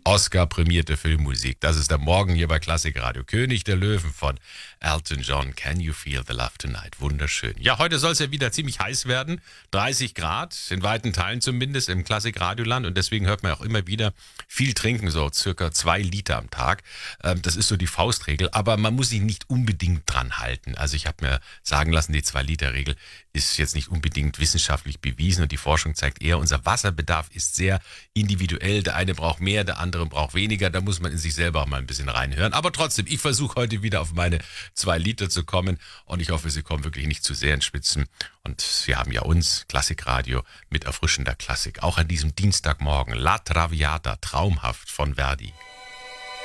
Oscar-prämierte Filmmusik. Das ist der Morgen hier bei Klassikradio. König der Löwen von Elton John. Can you feel the love tonight? Wunderschön. Ja, heute soll es ja wieder ziemlich heiß werden. 30 Grad, in weiten Teilen zumindest im Klassikradioland. Und deswegen hört man auch immer wieder viel trinken, so circa 2 Liter am Tag. Das ist so die Faustregel. Aber man muss sich nicht unbedingt dran halten. Also ich habe mir sagen lassen, die 2-Liter-Regel ist jetzt nicht unbedingt wissenschaftlich bewiesen. Und die Forschung zeigt eher, unser Wasserbedarf ist sehr individuell. Der eine braucht mehr, der andere braucht weniger. Da muss man in sich selber auch mal ein bisschen reinhören. Aber trotzdem, ich versuche heute wieder auf meine 2 Liter zu kommen. Und ich hoffe, Sie kommen wirklich nicht zu sehr ins Schwitzen. Und Sie haben ja uns, Klassikradio, mit erfrischender Klassik. Auch an diesem Dienstagmorgen. La Traviata, traumhaft von Verdi.